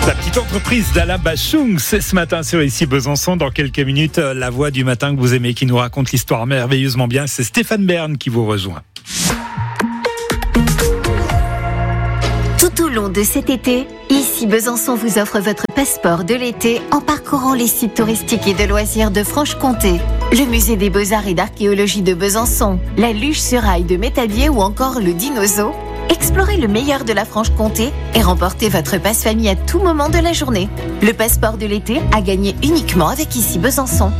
La petite entreprise d'Alain Bachung, c'est ce matin sur Ici Besançon. Dans quelques minutes, la voix du matin que vous aimez, qui nous raconte l'histoire merveilleusement bien, c'est Stéphane Bern qui vous rejoint. Tout au long de cet été, Ici Besançon vous offre votre passeport de l'été en parcourant les sites touristiques et de loisirs de Franche-Comté. Le musée des Beaux-Arts et d'Archéologie de Besançon, la Luge sur Rail de Métabier ou encore le Dinozo. Explorez le meilleur de la Franche-Comté et remportez votre passe-famille à tout moment de la journée. Le passeport de l'été à gagner uniquement avec Ici Besançon.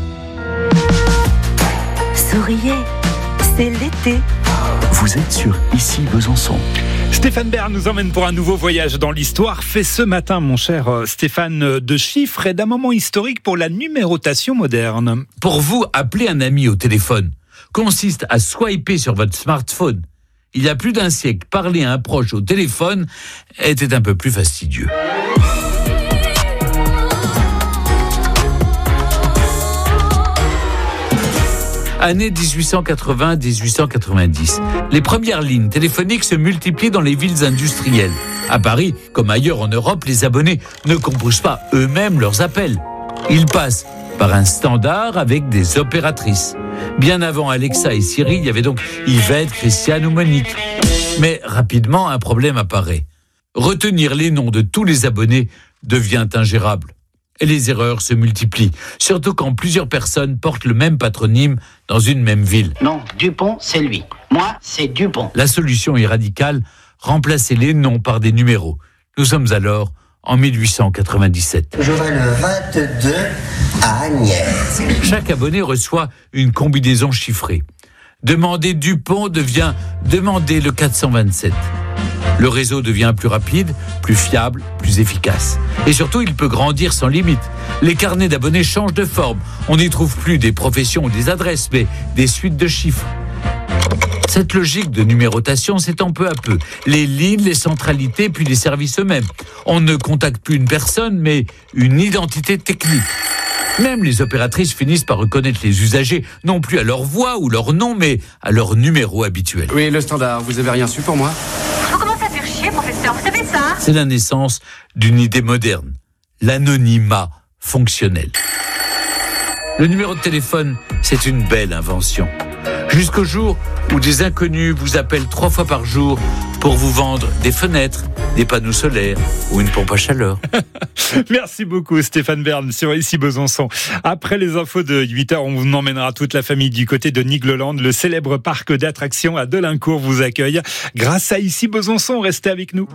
Souriez, c'est l'été. Vous êtes sur Ici Besançon. Stéphane Bern nous emmène pour un nouveau voyage dans l'histoire, fait ce matin, mon cher Stéphane, de chiffres et d'un moment historique pour la numérotation moderne. Pour vous, appeler un ami au téléphone consiste à swiper sur votre smartphone. Il y a plus d'un siècle, parler à un proche au téléphone était un peu plus fastidieux. Année 1880-1890. Les premières lignes téléphoniques se multiplient dans les villes industrielles. À Paris, comme ailleurs en Europe, les abonnés ne composent pas eux-mêmes leurs appels. Ils passent par un standard avec des opératrices. Bien avant Alexa et Siri, il y avait donc Yvette, Christiane ou Monique. Mais rapidement, un problème apparaît. Retenir les noms de tous les abonnés devient ingérable. Et les erreurs se multiplient, surtout quand plusieurs personnes portent le même patronyme dans une même ville. Non, Dupont, c'est lui. Moi, c'est Dupont. La solution est radicale, remplacer les noms par des numéros. Nous sommes alors en 1897. J'aurai le 22 à Agnès. Chaque abonné reçoit une combinaison chiffrée. Demander Dupont devient demander le 427. Le réseau devient plus rapide, plus fiable, plus efficace. Et surtout, il peut grandir sans limite. Les carnets d'abonnés changent de forme. On n'y trouve plus des professions ou des adresses, mais des suites de chiffres. Cette logique de numérotation s'étend peu à peu. Les lignes, les centralités, puis les services eux-mêmes. On ne contacte plus une personne, mais une identité technique. Même les opératrices finissent par reconnaître les usagers, non plus à leur voix ou leur nom, mais à leur numéro habituel. Oui, le standard, vous avez rien su pour moi ? Vous commencez à faire chier, professeur, vous savez ça ? C'est la naissance d'une idée moderne, l'anonymat fonctionnel. Le numéro de téléphone, c'est une belle invention. Jusqu'au jour où des inconnus vous appellent 3 fois par jour pour vous vendre des fenêtres, des panneaux solaires ou une pompe à chaleur. Merci beaucoup Stéphane Bern sur Ici Besançon. Après les infos de 8h, on vous emmènera toute la famille du côté de Nigloland. Le célèbre parc d'attractions à Delincourt vous accueille. Grâce à Ici Besançon, restez avec nous.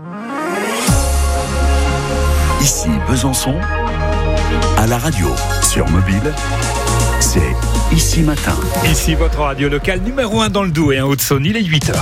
Ici Besançon, à la radio, sur mobile, c'est Ici Matin. Ici votre radio locale numéro 1 dans le Doubs et en Haute-Saône, il est 8h.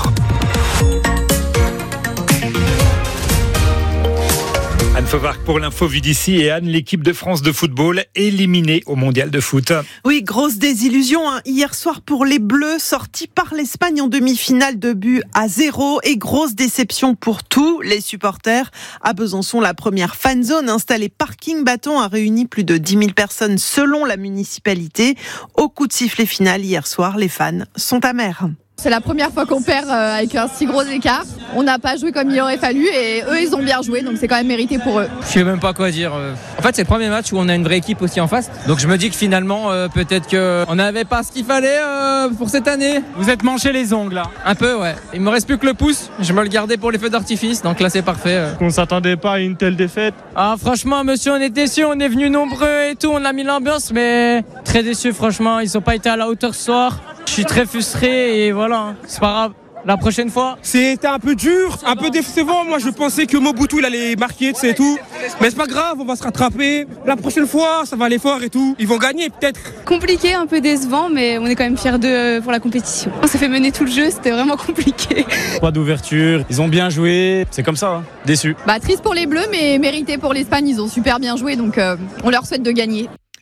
Anne Fauvarc pour l'info vue d'ici. Et Anne, l'équipe de France de football éliminée au mondial de foot. Oui, grosse désillusion hier soir pour les Bleus, sortis par l'Espagne en demi-finale de 2-0. Et grosse déception pour tous les supporters. À Besançon, la première fan zone installée parking bâton a réuni plus de 10 000 personnes selon la municipalité. Au coup de sifflet final hier soir, les fans sont amers. C'est la première fois qu'on perd avec un si gros écart. On n'a pas joué comme il aurait fallu et eux, ils ont bien joué, donc c'est quand même mérité pour eux. Je sais même pas quoi dire. En fait, c'est le premier match où on a une vraie équipe aussi en face. Donc je me dis que finalement, peut-être qu'on n'avait pas ce qu'il fallait pour cette année. Vous êtes manché les ongles là ? Un peu, ouais. Il me reste plus que le pouce. Je me le gardais pour les feux d'artifice, donc là c'est parfait. On s'attendait pas à une telle défaite. Ah franchement, monsieur, on est déçus. On est venus nombreux et tout. On a mis l'ambiance, mais très déçus franchement. Ils n'ont pas été à la hauteur ce soir. Je suis très frustré et voilà, c'est pas grave. La prochaine fois. C'était un peu dur, un peu décevant. Moi, je pensais que Mobutu, il allait marquer, c'est tout. Mais c'est pas grave, on va se rattraper. La prochaine fois, ça va aller fort et tout. Ils vont gagner, peut-être. Compliqué, un peu décevant, mais on est quand même fiers d'eux pour la compétition. On s'est fait mener tout le jeu, c'était vraiment compliqué. Pas d'ouverture, ils ont bien joué. C'est comme ça, hein. Déçu. Triste pour les Bleus, mais mérité pour l'Espagne. Ils ont super bien joué, donc on leur souhaite de gagner.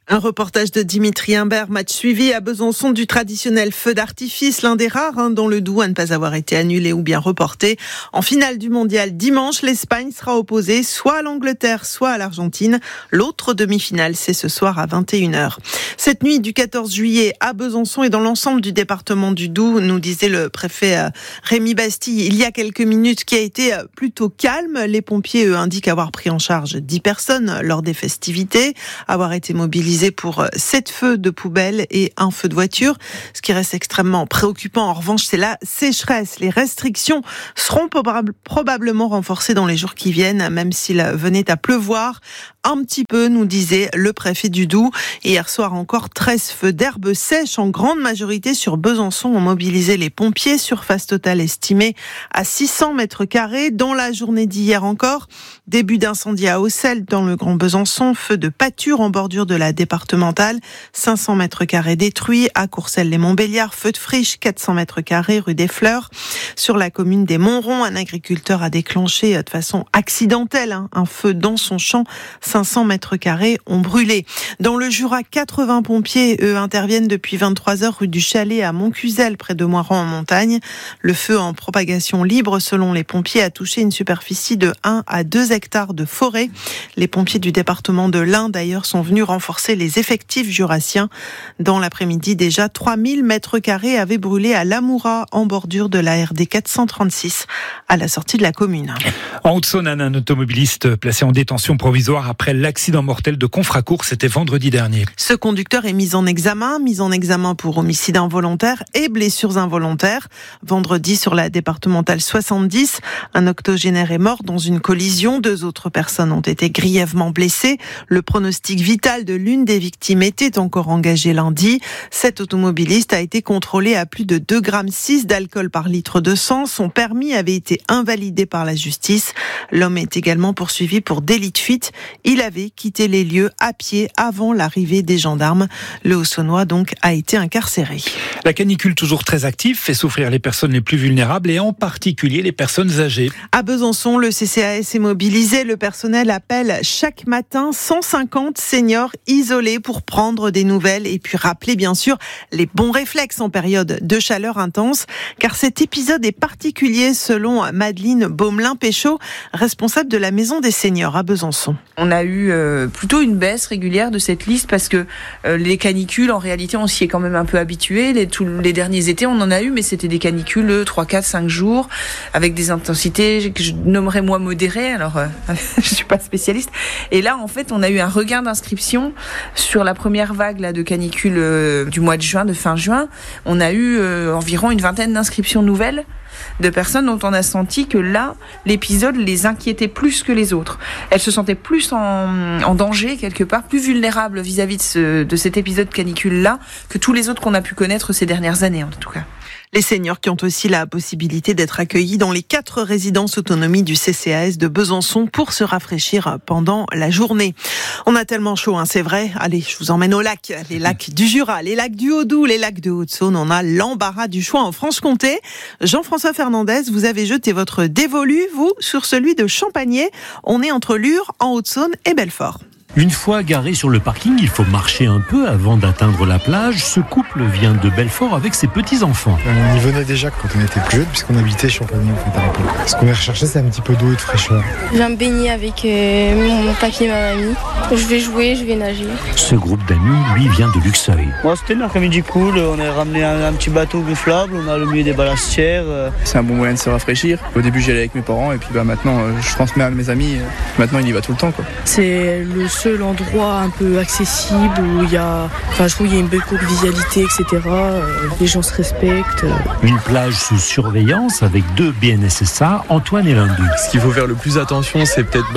Un reportage de Dimitri Imbert, match suivi à Besançon du traditionnel feu d'artifice, l'un des rares dans le Doubs à ne pas avoir été annulé ou bien reporté. En finale du mondial dimanche, l'Espagne sera opposée soit à l'Angleterre, soit à l'Argentine. L'autre demi-finale, c'est ce soir à 21h. Cette nuit du 14 juillet à Besançon et dans l'ensemble du département du Doubs, nous disait le préfet Rémi Bastille il y a quelques minutes, qui a été plutôt calme. Les pompiers, eux, indiquent avoir pris en charge 10 personnes lors des festivités, avoir été mobilisés pour 7 feux de poubelle et 1 feu de voiture. Ce qui reste extrêmement préoccupant, en revanche, c'est la sécheresse. Les restrictions seront probablement renforcées dans les jours qui viennent, même s'il venait à pleuvoir un petit peu, nous disait le préfet du Doubs. Et hier soir encore, 13 feux d'herbe sèche en grande majorité sur Besançon ont mobilisé les pompiers. Surface totale estimée à 600 mètres carrés. Dans la journée d'hier encore, début d'incendie à Auxelles dans le Grand Besançon, feu de pâture en bordure de la départementale, 500 mètres carrés détruits. À Courcelles-les-Montbéliards, feu de friche, 400 mètres carrés rue des Fleurs. Sur la commune des Montrons, un agriculteur a déclenché de façon accidentelle un feu dans son champ. 500 mètres carrés ont brûlé. Dans le Jura, 80 pompiers, eux, interviennent depuis 23h rue du Chalet à Montcuzel, près de Moiran en montagne. Le feu en propagation libre, selon les pompiers, a touché une superficie de 1 à 2 hectares de forêt. Les pompiers du département de l'Ain, d'ailleurs, sont venus renforcer les effectifs jurassiens. Dans l'après-midi, déjà, 3000 mètres carrés avaient brûlé à Lamoura, en bordure de la RD 436, à la sortie de la commune. En Haute-Saône, un automobiliste placé en détention provisoire après l'accident mortel de Confracourt, c'était vendredi dernier. Ce conducteur est mis en examen pour homicide involontaire et blessures involontaires. Vendredi, sur la départementale 70, un octogénaire est mort dans une collision. 2 autres personnes ont été grièvement blessées. Le pronostic vital de l'une des victimes était encore engagé lundi. Cet automobiliste a été contrôlé à plus de 2,6 grammes d'alcool par litre de sang. Son permis avait été invalidé par la justice. L'homme est également poursuivi pour délit de fuite. Il avait quitté les lieux à pied avant l'arrivée des gendarmes. Le Haut-Saônois donc a été incarcéré. La canicule, toujours très active, fait souffrir les personnes les plus vulnérables et en particulier les personnes âgées. À Besançon, le CCAS est mobilisé. Le personnel appelle chaque matin 150 seniors isolés pour prendre des nouvelles et puis rappeler bien sûr les bons réflexes en période de chaleur intense. Car cet épisode est particulier selon Madeleine Baumelin-Péchaud, responsable de la Maison des Seniors à Besançon. On a eu plutôt une baisse régulière de cette liste parce que les canicules, en réalité, on s'y est quand même un peu habitué. Tous les derniers étés, on en a eu, mais c'était des canicules 3, 4, 5 jours avec des intensités que je nommerais moi modérées. Alors, je suis pas spécialiste. Et là, en fait, on a eu un regain d'inscription sur la première vague là, de canicules du mois de juin, de fin juin. On a eu environ une vingtaine d'inscriptions nouvelles de personnes dont on a senti que là, l'épisode les inquiétait plus que les autres. Elles se sentaient plus en danger quelque part, plus vulnérables vis-à-vis de cet épisode canicule-là que tous les autres qu'on a pu connaître ces dernières années en tout cas. Les seniors qui ont aussi la possibilité d'être accueillis dans les 4 résidences autonomie du CCAS de Besançon pour se rafraîchir pendant la journée. On a tellement chaud, c'est vrai. Allez, je vous emmène au lac. Les lacs du Jura, les lacs du Haut-Doubs, les lacs de Haute-Saône. On a l'embarras du choix en Franche-Comté. Jean-François Fernandez, vous avez jeté votre dévolu, vous, sur celui de Champagné. On est entre Lure, en Haute-Saône, et Belfort. Une fois garé sur le parking, il faut marcher un peu avant d'atteindre la plage. Ce couple vient de Belfort avec ses petits-enfants. On y venait déjà quand on était plus jeune, puisqu'on habitait Champagné en fait à l'époque. Ce qu'on a recherché, c'est un petit peu d'eau et de fraîcheur. Je viens me baigner avec mon papy et ma mamie. Je vais jouer, je vais nager. Ce groupe d'amis, lui, vient de Luxeuil. Moi, c'était une après-midi cool. On a ramené un petit bateau gonflable. On a le milieu des balastières. C'est un bon moyen de se rafraîchir. Au début, j'y allais avec mes parents et puis maintenant, je transmets à mes amis. Maintenant, il y va tout le temps, quoi. C'est le seul endroit un peu accessible où il y a, je trouve il y a une belle convivialité, etc. Les gens se respectent. Une plage sous surveillance avec 2 BNSSA, Antoine et Lindu. Ce qu'il faut faire le plus attention, c'est peut-être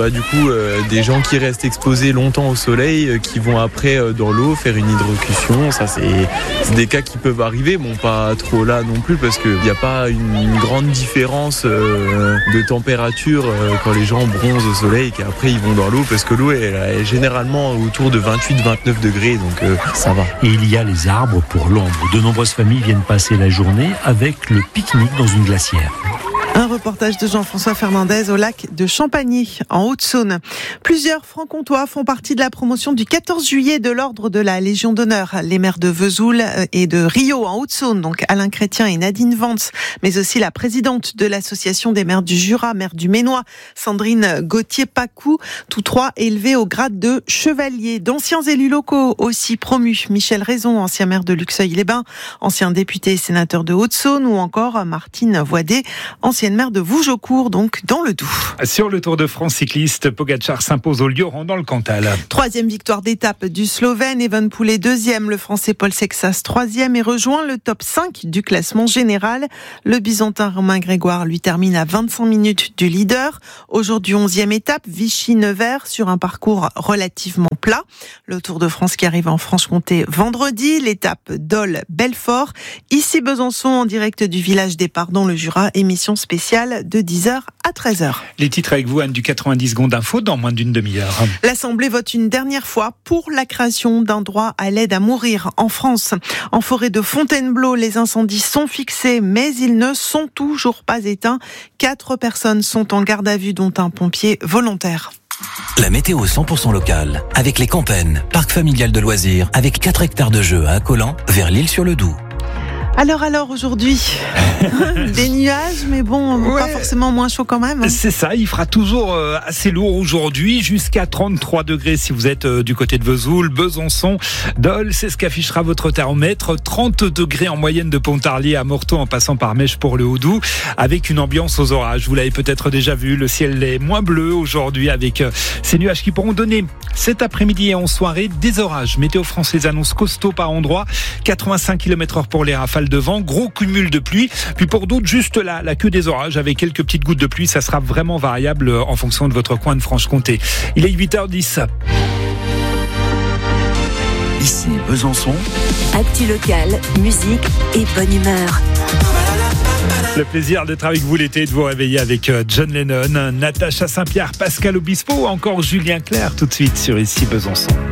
des gens qui restent exposés longtemps au soleil, qui vont après dans l'eau faire une hydrocution. Ça, c'est des cas qui peuvent arriver. Bon, pas trop là non plus parce qu'il n'y a pas une grande différence de température quand les gens bronzent au soleil et qu'après ils vont dans l'eau parce que l'eau est généralement autour de 28-29 degrés, donc ça va. Et il y a les arbres pour l'ombre. De nombreuses familles viennent passer la journée avec le pique-nique dans une glacière. Un reportage de Jean-François Fernandez au lac de Champagny, en Haute-Saône. Plusieurs francs-comtois font partie de la promotion du 14 juillet de l'Ordre de la Légion d'honneur. Les maires de Vesoul et de Rio, en Haute-Saône, donc Alain Chrétien et Nadine Vance, mais aussi la présidente de l'association des maires du Jura, maire du Ménois, Sandrine Gauthier-Pacou, tous trois élevés au grade de chevalier. D'anciens élus locaux aussi promus, Michel Raison, ancien maire de Luxeuil-les-Bains, ancien député et sénateur de Haute-Saône, ou encore Martine Voidet, ancienne maire de Vougeaucourt, donc dans le Doubs. Sur le Tour de France cycliste, Pogačar s'impose au Lioran dans le Cantal. 3e victoire d'étape du Slovène, Evenepoel 2e, le Français Paul Sexas 3e et rejoint le top 5 du classement général. Le Byzantin Romain Grégoire lui termine à 25 minutes du leader. Aujourd'hui 11e étape, Vichy-Nevers sur un parcours relativement plat. Le Tour de France qui arrive en Franche-Comté vendredi, l'étape Dole-Belfort. Ici Besançon en direct du village des Pardons, le Jura, émission spéciale de 10h à 13h. Les titres avec vous, Anne, du 90 secondes d'info dans moins d'une demi-heure. L'Assemblée vote une dernière fois pour la création d'un droit à l'aide à mourir en France. En forêt de Fontainebleau, les incendies sont fixés, mais ils ne sont toujours pas éteints. 4 personnes sont en garde à vue, dont un pompier volontaire. La météo 100% locale, avec les Campennes, parc familial de loisirs, avec 4 hectares de jeux à Accolan, vers l'Île-sur-le-Doubs. Alors aujourd'hui, des nuages, mais bon, pas forcément moins chaud quand même. C'est ça, il fera toujours assez lourd aujourd'hui, jusqu'à 33 degrés si vous êtes du côté de Vesoul, Besançon, Dole, c'est ce qu'affichera votre thermomètre. 30 degrés en moyenne de Pontarlier à Morteau en passant par Mèche pour le Haut-Doubs, avec une ambiance aux orages. Vous l'avez peut-être déjà vu, le ciel est moins bleu aujourd'hui avec ces nuages qui pourront donner cet après-midi et en soirée des orages. Météo France les annonce costaud par endroits, 85 km/h pour les rafales de vent, gros cumul de pluie, puis pour d'autres juste la queue des orages avec quelques petites gouttes de pluie. Ça sera vraiment variable en fonction de votre coin de Franche-Comté. Il est 8h10. Ici Besançon. Actu locale, musique et bonne humeur. Le plaisir d'être avec vous l'été, de vous réveiller avec John Lennon, Natacha Saint-Pierre, Pascal Obispo ou encore Julien Clerc tout de suite sur Ici Besançon.